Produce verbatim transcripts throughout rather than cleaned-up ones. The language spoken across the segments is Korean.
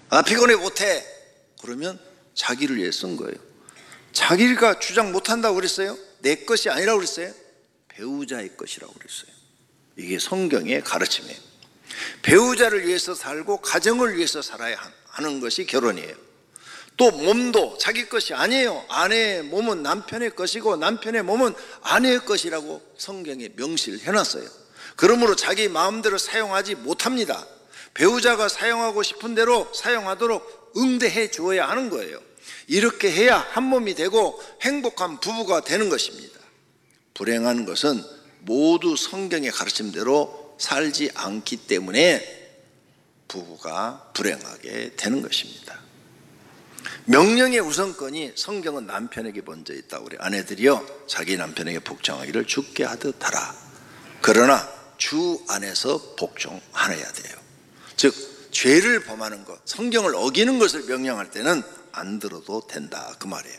아, 피곤해 못해. 그러면 자기를 위해 쓴 거예요. 자기가 주장 못한다고 그랬어요? 내 것이 아니라고 그랬어요? 배우자의 것이라고 그랬어요. 이게 성경의 가르침이에요. 배우자를 위해서 살고 가정을 위해서 살아야 하는 것이 결혼이에요. 또 몸도 자기 것이 아니에요. 아내의 몸은 남편의 것이고 남편의 몸은 아내의 것이라고 성경에 명시를 해놨어요. 그러므로 자기 마음대로 사용하지 못합니다. 배우자가 사용하고 싶은 대로 사용하도록 응대해 주어야 하는 거예요. 이렇게 해야 한 몸이 되고 행복한 부부가 되는 것입니다. 불행한 것은 모두 성경의 가르침대로 살지 않기 때문에 부부가 불행하게 되는 것입니다. 명령의 우선권이 성경은 남편에게 먼저 있다고 그래요. 아내들이여 자기 남편에게 복종하기를 주께 하듯 하라. 그러나 주 안에서 복종하여야 돼요. 즉 죄를 범하는 것, 성경을 어기는 것을 명령할 때는 안 들어도 된다 그 말이에요.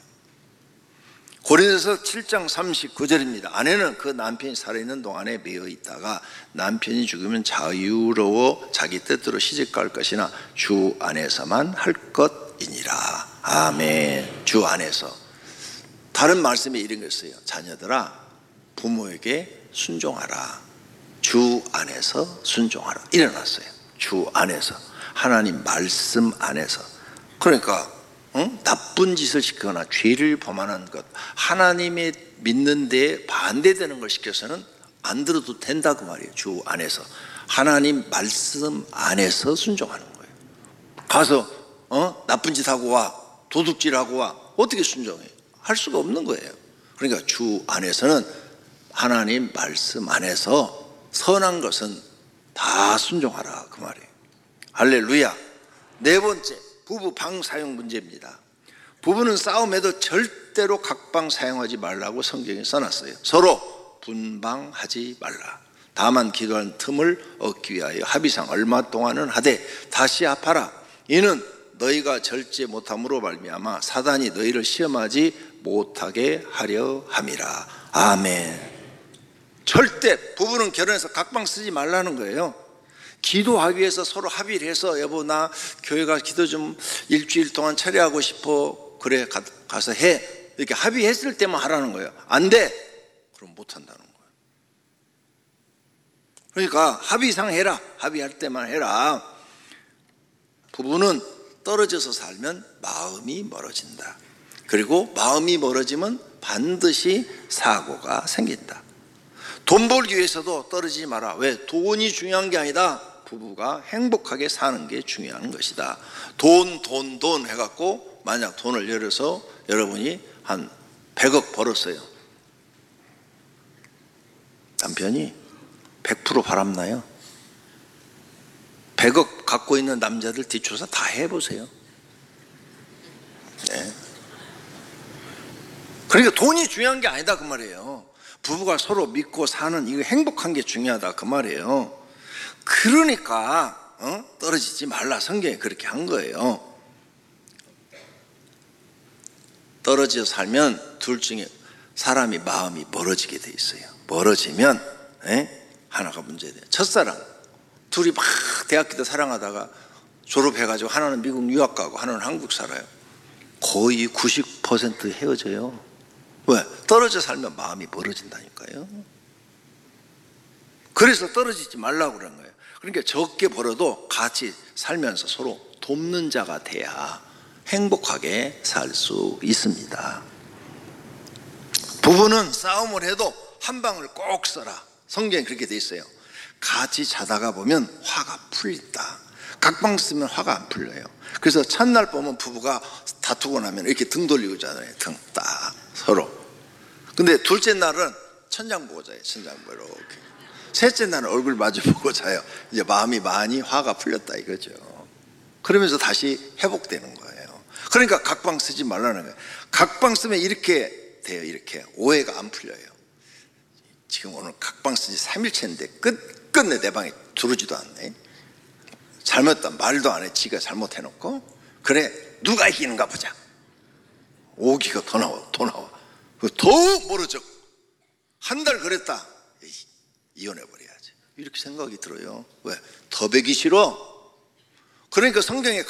고린도서 칠 장 삼십구 절입니다. 아내는 그 남편이 살아있는 동안에 매여 있다가 남편이 죽으면 자유로워 자기 뜻대로 시집갈 것이나 주 안에서만 할 것이니라. 아멘. 주 안에서. 다른 말씀에 이런 거 있어요. 자녀들아 부모에게 순종하라. 주 안에서 순종하라. 일어났어요. 주 안에서, 하나님 말씀 안에서. 그러니까 응? 나쁜 짓을 시키거나 죄를 범하는 것, 하나님의 믿는 데에 반대되는 걸 시켜서는 안 들어도 된다 그 말이에요. 주 안에서, 하나님 말씀 안에서 순종하는 거예요. 가서 어? 나쁜 짓 하고 와, 도둑질하고 와, 어떻게 순종해? 할 수가 없는 거예요. 그러니까 주 안에서는 하나님 말씀 안에서 선한 것은 다 순종하라 그 말이에요. 할렐루야. 네 번째, 부부 방 사용 문제입니다. 부부는 싸움에도 절대로 각방 사용하지 말라고 성경에 써놨어요. 서로 분방하지 말라. 다만 기도하는 틈을 얻기 위하여 합의상 얼마 동안은 하되 다시 합하라. 이는 너희가 절제 못함으로 말미암아 사단이 너희를 시험하지 못하게 하려 함이라. 아멘. 절대 부부는 결혼해서 각방 쓰지 말라는 거예요. 기도하기 위해서 서로 합의를 해서 여보 나 교회 가 기도 좀 일주일 동안 철회하고 싶어. 그래 가, 가서 해. 이렇게 합의했을 때만 하라는 거예요. 안 돼. 그럼 못 한다는 거예요. 그러니까 합의상 해라. 합의할 때만 해라. 부부는 떨어져서 살면 마음이 멀어진다. 그리고 마음이 멀어지면 반드시 사고가 생긴다. 돈 벌기 위해서도 떨어지지 마라. 왜? 돈이 중요한 게 아니다. 부부가 행복하게 사는 게 중요한 것이다. 돈, 돈, 돈 해갖고 만약 돈을 열어서 여러분이 한 백억 벌었어요. 남편이 백 퍼센트 바람나요? 백억 갖고 있는 남자들 뒷조사 다 해보세요. 네. 그러니까 돈이 중요한 게 아니다 그 말이에요. 부부가 서로 믿고 사는 이거 행복한 게 중요하다 그 말이에요. 그러니까 어? 떨어지지 말라 성경에 그렇게 한 거예요. 떨어져 살면 둘 중에 사람이 마음이 멀어지게 돼 있어요. 멀어지면 에? 하나가 문제돼요. 첫사랑 둘이 막 대학교 때 사랑하다가 졸업해가지고 하나는 미국 유학 가고 하나는 한국 살아요. 거의 구십 퍼센트 헤어져요. 왜? 떨어져 살면 마음이 멀어진다니까요. 그래서 떨어지지 말라고 그런 거예요. 그러니까 적게 벌어도 같이 살면서 서로 돕는 자가 돼야 행복하게 살 수 있습니다. 부부는 싸움을 해도 한 방을 꼭 써라. 성경에 그렇게 돼 있어요. 같이 자다가 보면 화가 풀린다. 각방 쓰면 화가 안 풀려요. 그래서 첫날 보면 부부가 다투고 나면 이렇게 등 돌리고 자잖아요. 등 딱 서로. 근데 둘째 날은 천장 보고 자요. 천장 보고 이렇게. 셋째 날은 얼굴 마주 보고 자요. 이제 마음이 많이 화가 풀렸다 이거죠. 그러면서 다시 회복되는 거예요. 그러니까 각방 쓰지 말라는 거예요. 각방 쓰면 이렇게 돼요. 이렇게 오해가 안 풀려요. 지금 오늘 각방 쓰지 삼 일째인데 끝, 끝내 내 방에 들어오지도 않네. 잘못했다 말도 안 해. 지가 잘못해놓고. 그래 누가 이기는가 보자. 오기가 더 나와 더 나와. 더욱 멀어져. 한 달 그랬다. 이혼해버려야지. 이렇게 생각이 들어요. 왜? 더 배기 싫어. 그러니까 성경에